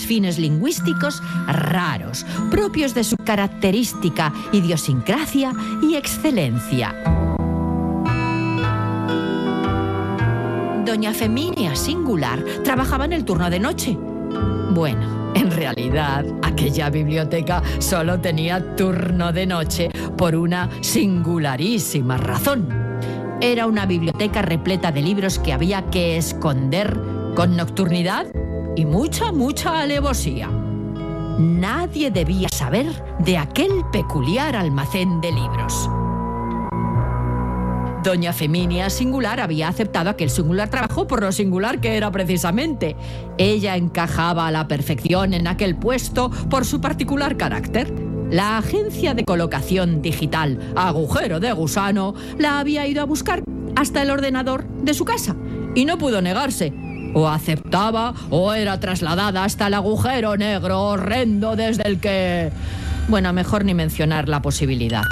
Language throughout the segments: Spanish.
fines lingüísticos raros, propios de su característica idiosincrasia y excelencia. Doña Feminia Singular trabajaba en el turno de noche. Bueno, en realidad, aquella biblioteca solo tenía turno de noche por una singularísima razón. Era una biblioteca repleta de libros que había que esconder con nocturnidad y mucha alevosía. Nadie debía saber de aquel peculiar almacén de libros. Doña Feminia Singular había aceptado aquel singular trabajo por lo singular que era precisamente. Ella encajaba a la perfección en aquel puesto por su particular carácter. La agencia de colocación digital Agujero de Gusano la había ido a buscar hasta el ordenador de su casa y no pudo negarse. O aceptaba o era trasladada hasta el agujero negro horrendo desde el que... Bueno, mejor ni mencionar la posibilidad.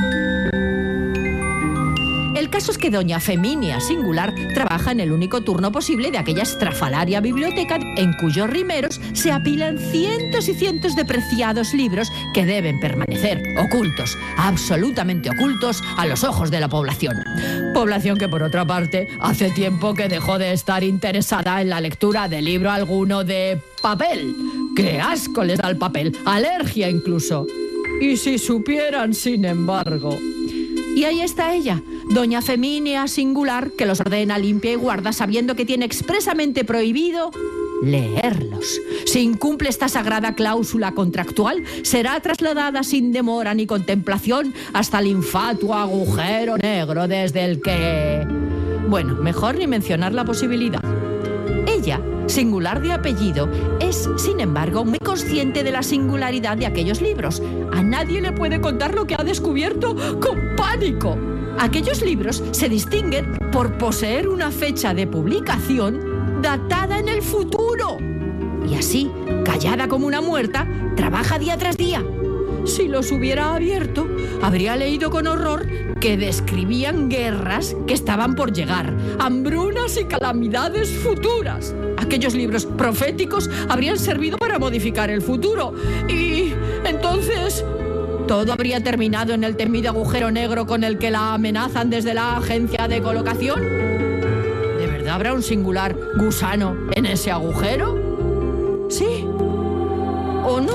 El caso es que doña Feminia Singular trabaja en el único turno posible de aquella estrafalaria biblioteca en cuyos rimeros se apilan cientos y cientos de preciados libros que deben permanecer ocultos, absolutamente ocultos a los ojos de la población. Población que, por otra parte, hace tiempo que dejó de estar interesada en la lectura de libro alguno de papel. ¡Qué asco les da el papel! ¡Alergia incluso! Y si supieran, sin embargo... Y ahí está ella, doña Feminia Singular, que los ordena, limpia y guarda, sabiendo que tiene expresamente prohibido leerlos. Si incumple esta sagrada cláusula contractual, será trasladada sin demora ni contemplación hasta el infatuo agujero negro desde el que... Bueno, mejor ni mencionar la posibilidad. Ella, singular de apellido, es, sin embargo, muy consciente de la singularidad de aquellos libros. A nadie le puede contar lo que ha descubierto con pánico. Aquellos libros se distinguen por poseer una fecha de publicación datada en el futuro. Y así, callada como una muerta, trabaja día tras día. Si los hubiera abierto, habría leído con horror que describían guerras que estaban por llegar, hambrunas y calamidades futuras. Aquellos libros proféticos habrían servido para modificar el futuro. Y entonces, ¿todo habría terminado en el temido agujero negro con el que la amenazan desde la agencia de colocación? ¿De verdad habrá un singular gusano en ese agujero? ¿Sí o no?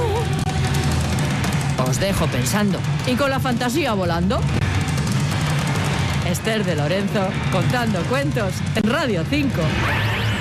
Os dejo pensando y con la fantasía volando. Esther de Lorenzo contando cuentos en Radio 5.